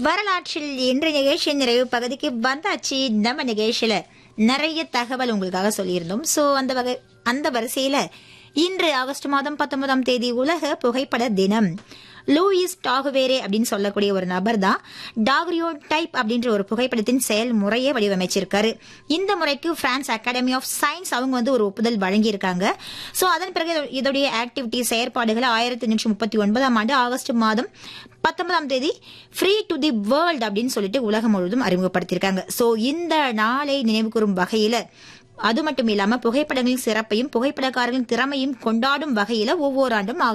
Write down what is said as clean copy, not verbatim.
வரலாற்றில் இன்றைய நிகழ்ச்சி நிறைவு பகுதிக்கு வந்தாச்சு. நம்ம நிகழ்ச்சியில நிறைய தகவல் உங்களுக்காக சொல்லியிருந்தோம். சோ அந்த வரிசையில இன்று ஆகஸ்ட் மாதம் 19ஆம் தேதி உலக புகைப்பட தினம். லூயிஸ் டாகுவேரே அப்படின்னு சொல்லக்கூடிய ஒரு நபர் தான் டாகுரியோ டைப் அப்படின்ற ஒரு புகைப்படத்தின் செயல்முறையை வடிவமைச்சிருக்காரு. இந்த முறைக்கு பிரான்ஸ் அகாடமி ஆஃப் சயின்ஸ் அவங்க ஒரு ஒப்புதல் வழங்கியிருக்காங்க. சோ அதன் பிறகு இதோடைய ஆக்டிவிட்டி செயற்பாடுகளை 1939ஆம் ஆண்டு ஆகஸ்ட் மாதம் 19ஆம் தேதி ஃப்ரீ டு தி வேர்ல்ட் அப்படின்னு சொல்லிட்டு உலகம் முழுவதும் அறிமுகப்படுத்தியிருக்காங்க. சோ இந்த நாளை நினைவு கூறும் வகையில அது மட்டும் இல்லாம புகைப்படங்களின் சிறப்பையும் புகைப்படக்காரர்களின் திறமையும் கொண்டாடும் வகையில ஒவ்வொரு ஆண்டும்